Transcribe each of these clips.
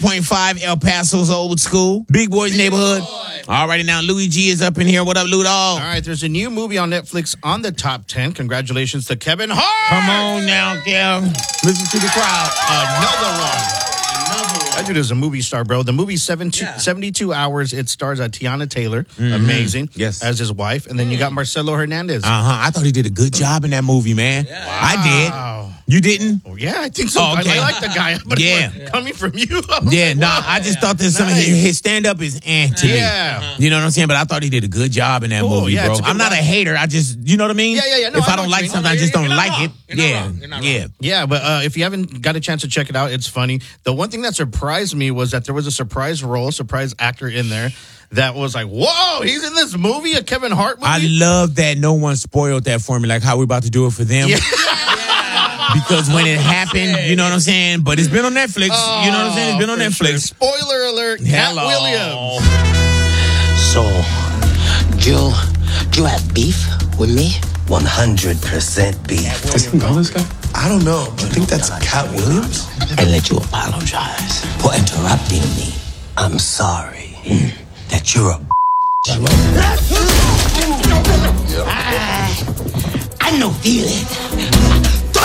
101.5 El Paso's old school. Big Boys Neighborhood. All righty, now Luigi is up in here. What up, Ludo? All right, there's a new movie on Netflix on the top 10. Congratulations to Kevin Hart. Come on now, Kev. Listen to the crowd. Another one. That dude is a movie star, bro. The movie's 72 hours. It stars Tiana Taylor, amazing, as his wife. And then you got Marcelo Hernandez. I thought he did a good job in that movie, man. Yeah. I did. You didn't? Oh, yeah, I think so. Oh, okay. I like the guy. But coming from you. I just thought that some of his stand-up is to me. Yeah. You know what I'm saying? But I thought he did a good job in that movie, bro. I'm not a hater. I just, you know what I mean? Yeah. No, if I don't like something, I just don't like it. Yeah, but if you haven't got a chance to check it out, it's funny. The one thing that surprised me was that there was a surprise actor in there that was like, whoa, he's in this movie, a Kevin Hart movie? I love that no one spoiled that for me, like how we about to do it for them. Yeah. Because when it happened, you know what I'm saying? But it's been on Netflix. You know what I'm saying? It's been on Netflix. Sure. Spoiler alert, Cat Williams. So, you have beef with me? 100% beef. Does he know this guy? I don't know. I think that's Cat Williams. And let you apologize for interrupting me. I'm sorry that you're a I know feeling.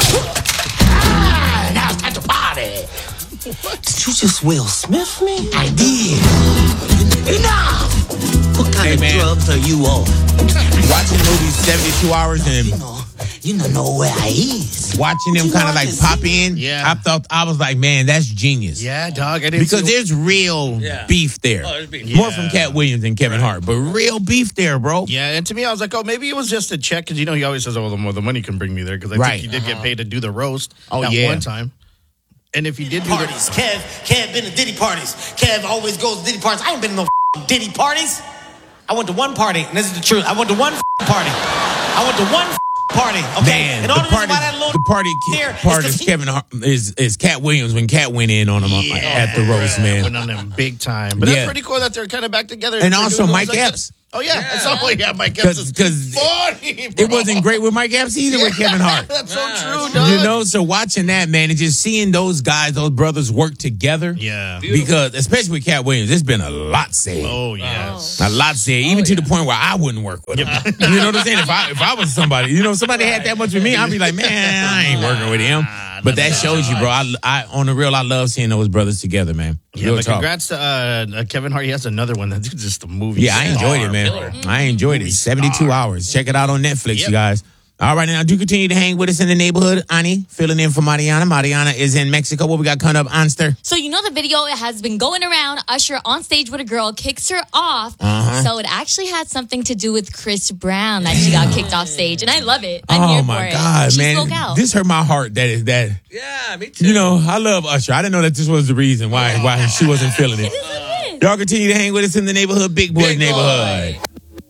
Now it's time to party. Did you just Will Smith me? I did. Enough! What kind of drugs are you on? Watching movies 72 hours and you don't know where I is. Watching them kind of like pop in. Yeah. I was like, man, that's genius. Yeah, dog. Because there's real beef there. More from Cat Williams than Kevin Hart, but real beef there, bro. Yeah, and to me, I was like, oh, maybe it was just a check because he always says, oh, the more the money can bring me there because I think he did get paid to do the roast one time. And if he did do parties, Kev been to Diddy parties. Kev always goes to Diddy parties. I ain't been to no Diddy parties. I went to one party, and this is the truth. I went to one party. I went to one party. Okay, man, and the party part is Kevin Hart, is Cat Williams when Cat went in on him at the roast, man. Went on them big time. But that's pretty cool that they're kind of back together. And also Mike Epps. Oh, yeah. Mike Epps is funny, bro. It wasn't great with Mike Epps either with Kevin Hart. That's so true, dog. You know, so watching that, man, and just seeing those guys, those brothers work together. Yeah. Because, especially with Cat Williams, there's been a lot said. Oh, yes. A lot said, even to the point where I wouldn't work with him. You know what I'm saying? If I was somebody, if somebody had that much with me, I'd be like, man, I ain't working with him. But that shows you, bro. I on the real, I love seeing those brothers together, man. Yeah, but congrats to Kevin Hart. He has another one. That's just a movie. Yeah, I enjoyed it, man. I enjoyed it. 72 hours. Check it out on Netflix, you guys. All right, now do continue to hang with us in the neighborhood. Ani, filling in for Mariana. Mariana is in Mexico. What we got coming up, Anster? So you know the video has been going around. Usher on stage with a girl kicks her off. So it actually had something to do with Chris Brown that she got kicked off stage, and I love it. I'm here for it. God, she man! spoke out. This hurt my heart. That. Yeah, me too. You know, I love Usher. I didn't know that this was the reason why she wasn't feeling it. Y'all continue to hang with us in the neighborhood, Big Boy Neighborhood.